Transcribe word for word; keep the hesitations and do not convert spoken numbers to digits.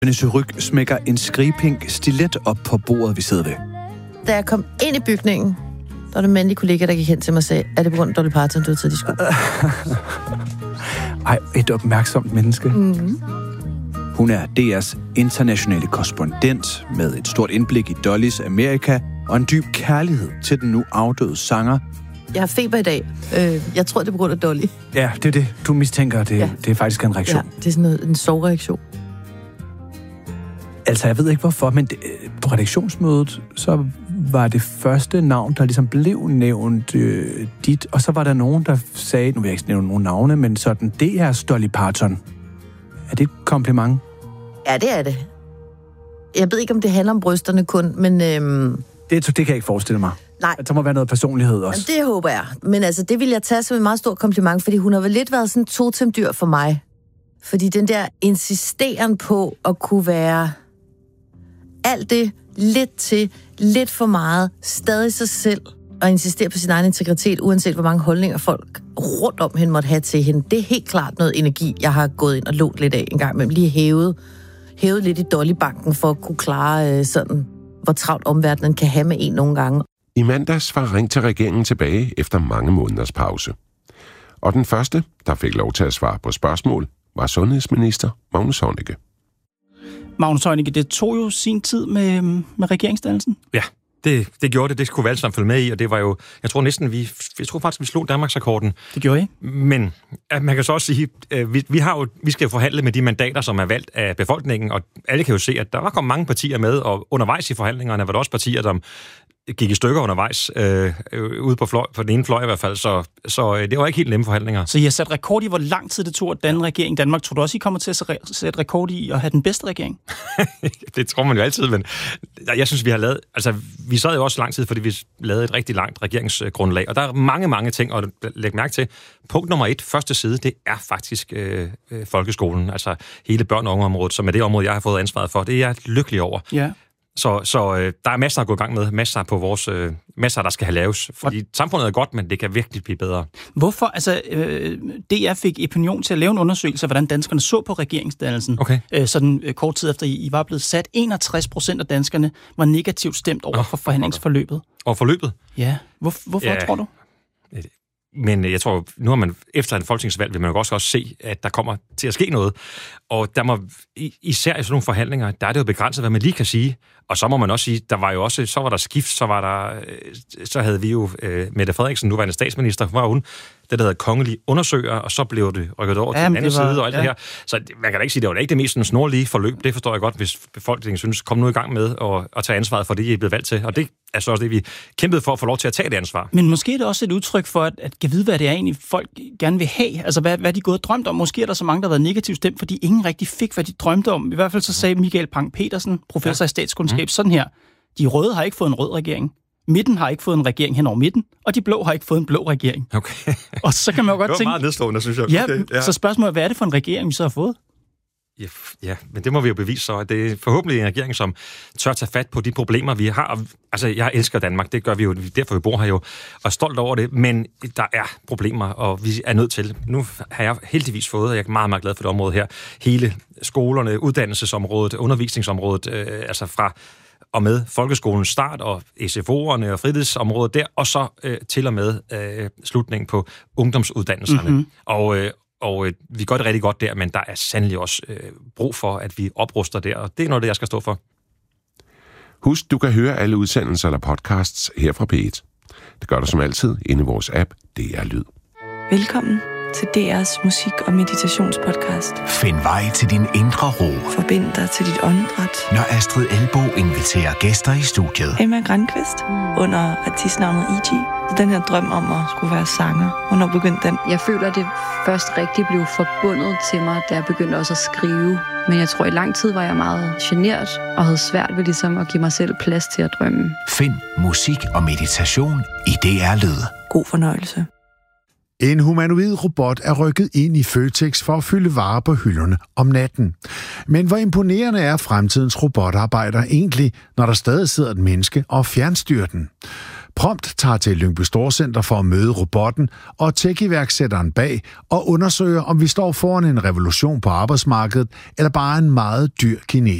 Vanessa Ryg smækker en skrigpink stilet op på bordet, vi sidder ved. Da jeg kom ind i bygningen, der var det mandlige kollega, der gik hen til mig og sagde, er det på grund af Dolly Parton, du har taget de sko? Ej, et opmærksomt menneske. Mm-hmm. Hun er D R's internationale korrespondent med et stort indblik i Dollys Amerika og en dyb kærlighed til den nu afdøde sanger. Jeg har feber i dag. Øh, jeg tror, det er på grund af Dolly. Ja, det er det. Du mistænker, det, ja. det er faktisk en reaktion. Ja, det er sådan noget, en sovreaktion. Altså, jeg ved ikke hvorfor, men det, på redaktionsmødet, så var det første navn, der ligesom blev nævnt øh, dit, og så var der nogen, der sagde, nu vil jeg ikke nævne nogen navne, men sådan, det er Dolly Parton. Er det et kompliment? Ja, det er det. Jeg ved ikke, om det handler om brysterne kun, men... Øhm... Det, det kan jeg ikke forestille mig. Nej. Der må være noget personlighed også. Det håber jeg. Men altså, det vil jeg tage som en meget stor kompliment, fordi hun har vel lidt været sådan en totemdyr for mig. Fordi den der insisteren på at kunne være alt det lidt til, lidt for meget, stadig sig selv, og insistere på sin egen integritet, uanset hvor mange holdninger folk rundt om hende måtte have til hende. Det er helt klart noget energi, jeg har gået ind og lånt lidt af en gang, men lige hævet, hævet lidt i Dolly-banken for at kunne klare øh, sådan, hvor travlt omverdenen kan have med en nogle gange. I mandags var Ring til regeringen tilbage efter mange måneders pause. Og den første, der fik lov til at svare på spørgsmål, var sundhedsminister Magnus Heunicke. Magnus Heunicke, det tog jo sin tid med, med regeringsdannelsen. Ja, det, det gjorde det. Det skulle vi alle sammen følge med i, og det var jo, jeg tror næsten, vi, jeg tror faktisk, vi slog Danmarksrekorden. Det gjorde I? Men at man kan så også sige, at vi, vi, har jo, vi skal jo forhandle med de mandater, som er valgt af befolkningen, og alle kan jo se, at der var kommet mange partier med, og undervejs i forhandlingerne var der også partier, som gik i stykker undervejs, øh, ude på, fløj, på den ene fløj i hvert fald, så, så øh, det var ikke helt nemme forhandlinger. Så I har sat rekord i, hvor lang tid det tog at danne ja. regering i Danmark. Tror du også, I kommer til at sætte rekord i at have den bedste regering? Det tror man jo altid, men jeg synes, vi har lavet... Altså, vi sad jo også lang tid, fordi vi lavede et rigtig langt regeringsgrundlag, og der er mange, mange ting at lægge mærke til. Punkt nummer et, første side, det er faktisk øh, øh, folkeskolen, altså hele børn- og ungeområdet, som er det område, jeg har fået ansvaret for. Det er jeg lykkelig over. Ja. Så, så øh, der er masser at gå i gang med, masser på vores, øh, masser, der skal have laves. Fordi og samfundet er godt, men det kan virkelig blive bedre. Hvorfor? Altså, øh, D R fik Opinion til at lave en undersøgelse af, hvordan danskerne så på regeringsdannelsen. Okay. Øh, sådan øh, kort tid efter, I var blevet sat. enogtres procent af danskerne var negativt stemt over oh, for forhandlingsforløbet. Og forløbet? Ja. Hvor, hvorfor, ja. tror du? Men jeg tror, nu har man efter en folketingsvalg, vil man jo også, også se, at der kommer til at ske noget. Og der må, især i sådan nogle forhandlinger, der er det jo begrænset, hvad man lige kan sige. Og så må man også sige, der var jo også, så var der skift, så var der, så havde vi jo uh, Mette Frederiksen, nuværende statsminister, var hun, det der hedder kongelig undersøger, og så blev det rykket over til den anden var, side og alt ja. det her. Så man kan da ikke sige, det var da ikke det mest sådan snorlige forløb. Det forstår jeg godt, hvis befolkningen synes, kom nu i gang med at, at tage ansvaret for det, I er blevet valgt til. Og det er så også det, vi kæmpede for at få lov til at tage det ansvar. Men måske er det også et udtryk for, at, at kan vide, hvad det er egentlig, folk gerne vil have. Altså, hvad, hvad de gået og drømt om. Måske er der så mange, der har været negativt stemt, fordi ingen rigtig fik, hvad de drømte om. I hvert fald så sagde Michael Pang-Petersen, professor ja. i statskundskab, mm. sådan her. De røde har ikke fået en rød regering. Midten har ikke fået en regering hen over midten, og de blå har ikke fået en blå regering. Okay. Og så kan man jo godt tænke... tænke... Det var meget nedslående, synes jeg. Ja, okay, ja, så spørgsmålet er, hvad er det for en regering, vi så har fået? Ja, ja, men det må vi jo bevise så, at det er forhåbentlig en regering, som tør tage fat på de problemer, vi har. Altså, jeg elsker Danmark, det gør vi jo, derfor vi bor her jo, og er stolt over det, men der er problemer, og vi er nødt til. Nu har jeg heldigvis fået, og jeg er meget, meget glad for det område her, hele skolerne, uddannelsesområdet, undervisningsområdet, øh, altså fra og med folkeskolens start og S F O'erne og fritidsområdet der, og så øh, til og med øh, slutningen på ungdomsuddannelserne. Mm-hmm. Og, øh, og øh, vi gør det rigtig godt der, men der er sandelig også øh, brug for, at vi opruster der, og det er noget, det jeg skal stå for. Husk, du kan høre alle udsendelser eller podcasts her fra P et. Det gør du som altid inde i vores app, D R Lyd. Velkommen til D R's musik- og meditationspodcast. Find vej til din indre ro. Forbind dig til dit åndedræt. Når Astrid Elbo inviterer gæster i studiet. Emma Grandqvist under artistnavnet E G. Så den her drøm om at skulle være sanger, hvornår begyndte den? Jeg føler, at det først rigtig blev forbundet til mig, da jeg begyndte også at skrive. Men jeg tror, i lang tid var jeg meget genert og havde svært ved ligesom at give mig selv plads til at drømme. Find musik og meditation i D R Lyd. God fornøjelse. En humanoid robot er rykket ind i Føtex for at fylde varer på hylderne om natten. Men hvor imponerende er fremtidens robotarbejder egentlig, når der stadig sidder et menneske og fjernstyrer den? Prompt tager til Lyngby Storcenter for at møde robotten og tech-iværksætteren bag og undersøger, om vi står foran en revolution på arbejdsmarkedet eller bare en meget dyr kinesisk